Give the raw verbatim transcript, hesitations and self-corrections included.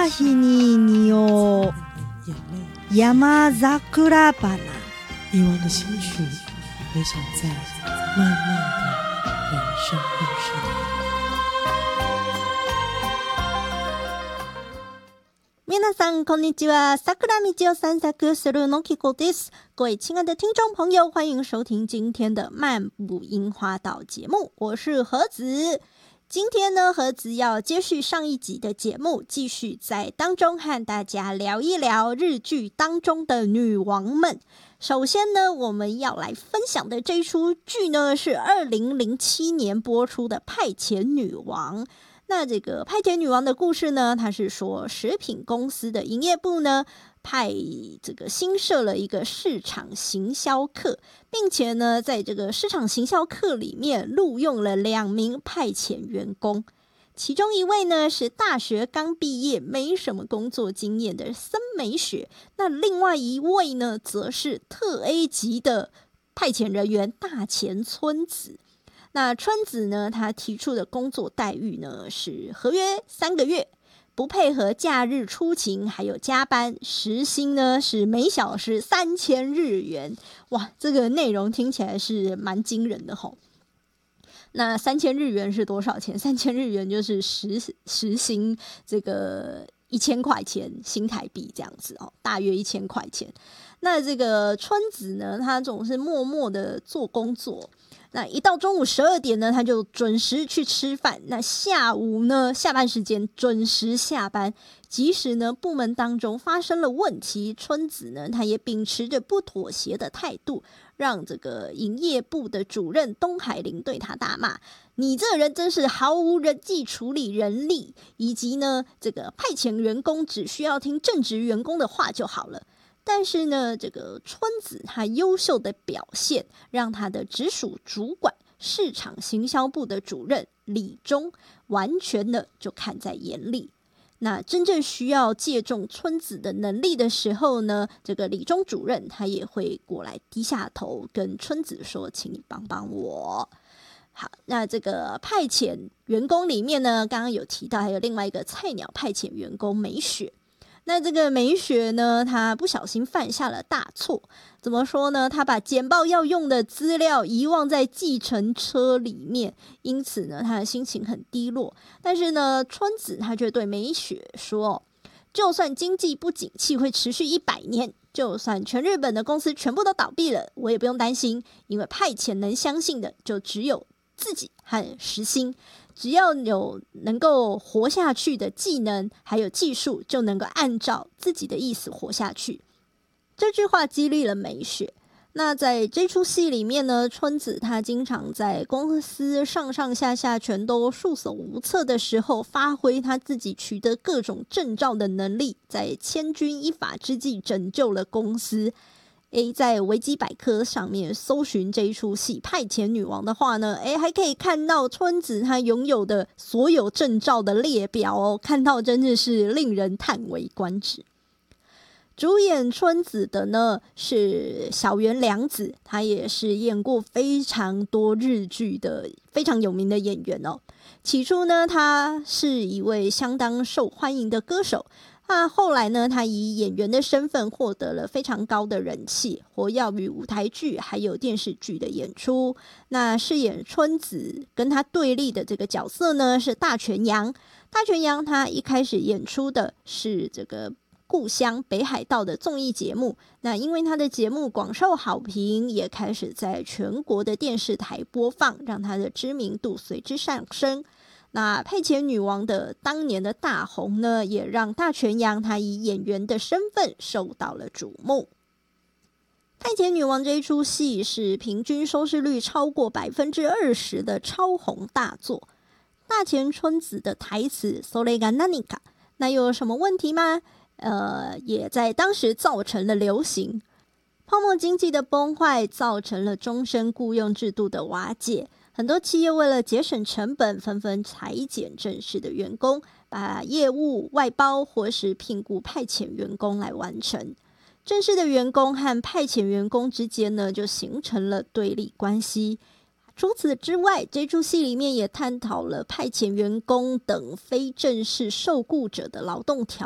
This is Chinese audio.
日に匂う山桜花。 遗忘的心曲，回响在漫漫的人生路上。 皆さんこんにちは，桜道を散策するのきこです。各位亲爱的听众朋友，欢迎收听今天的漫步樱花道节目，我是何子。今天呢，何子要接续上一集的节目，继续在当中和大家聊一聊日剧当中的女王们。首先呢，我们要来分享的这一出剧呢，是二零零七年播出的《派遣女王》。那这个派遣女王的故事呢，它是说食品公司的营业部呢派这个新设了一个市场行销课，并且呢在这个市场行销课里面录用了两名派遣员工，其中一位呢是大学刚毕业没什么工作经验的森美雪，那另外一位呢则是特 A 级的派遣人员大前春子。那春子呢，她提出的工作待遇呢是合约三个月，不配合假日出勤，还有加班，时薪呢是每小时三千日元。哇，这个内容听起来是蛮惊人的吼。那三千日元是多少钱？三千日元就是时时薪这个一千块钱新台币这样子哦，大约一千块钱。那这个春子呢，她总是默默的做工作。那一到中午十二点呢，他就准时去吃饭。那下午呢，下班时间准时下班。即使呢部门当中发生了问题，春子呢，他也秉持着不妥协的态度，让这个营业部的主任东海林对他大骂：“你这人真是毫无人际处理人力，以及呢，这个派遣员工只需要听正职员工的话就好了。”但是呢，这个春子她优秀的表现，让她的直属主管市场行销部的主任李忠完全的就看在眼里。那真正需要借重春子的能力的时候呢，这个李忠主任他也会过来低下头跟春子说：“请你帮帮我。”好，那这个派遣员工里面呢，刚刚有提到还有另外一个菜鸟派遣员工美雪。那这个美雪呢，她不小心犯下了大错。怎么说呢？她把简报要用的资料遗忘在计程车里面，因此呢，她的心情很低落。但是呢，春子她却对美雪说：“就算经济不景气会持续一百年，就算全日本的公司全部都倒闭了，我也不用担心，因为派遣能相信的就只有自己和时薪。”只要有能够活下去的技能还有技术，就能够按照自己的意思活下去。这句话激励了美雪。那在这出戏里面呢，春子她经常在公司上上下下全都束手无策的时候，发挥她自己取得各种证照的能力，在千钧一发之际拯救了公司。诶，在维基百科上面搜寻这一出戏《派遣女王》的话呢，诶，还可以看到春子她拥有的所有证照的列表哦，看到真的是令人叹为观止。主演春子的呢是小原凉子，她也是演过非常多日剧的非常有名的演员哦。起初呢，她是一位相当受欢迎的歌手。那后来呢，他以演员的身份获得了非常高的人气，活跃于舞台剧还有电视剧的演出。那饰演春子跟他对立的这个角色呢是大泉洋。大泉洋他一开始演出的是这个故乡北海道的综艺节目，那因为他的节目广受好评，也开始在全国的电视台播放，让他的知名度随之上升。那派遣女王的当年的大红呢，也让大泉洋他以演员的身份受到了瞩目。派遣女王这一出戏是平均收视率超过百分之二十的超红大作。大前春子的台词 "それが何か"那有什么问题吗？呃，也在当时造成了流行。泡沫经济的崩坏造成了终身雇佣制度的瓦解。很多企业为了节省成本，纷纷裁减正式的员工，把业务外包或是聘雇派遣员工来完成。正式的员工和派遣员工之间呢，就形成了对立关系。除此之外，这出戏里面也探讨了派遣员工等非正式受雇者的劳动条